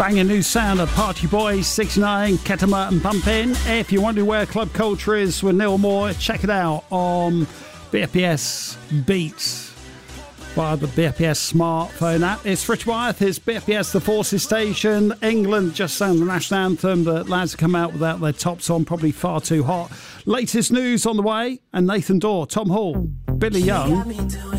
Banging new sound of Party Boys, 69, Ketama and Pumpin'. If you're wondering where club culture is with Neil Moore, check it out on BFBS Beats via the BFBS smartphone app. It's Rich Wyeth, it's BFBS The Forces Station. England just sang the national anthem. The lads have come out without their tops on, probably far too hot. Latest news on the way, and Nathan Dorr, Tom Hall, Billy Young.